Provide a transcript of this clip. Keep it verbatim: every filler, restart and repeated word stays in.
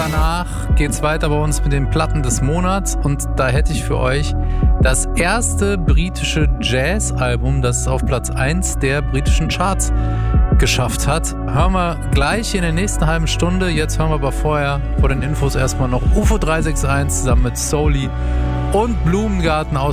danach geht's weiter bei uns mit den Platten des Monats und da hätte ich für euch das erste britische Jazz-Album, das es auf Platz eins der britischen Charts geschafft hat. Hören wir gleich in der nächsten halben Stunde. Jetzt hören wir aber vorher vor den Infos erstmal noch U F O drei sechs eins zusammen mit Soli und Blumengarten aus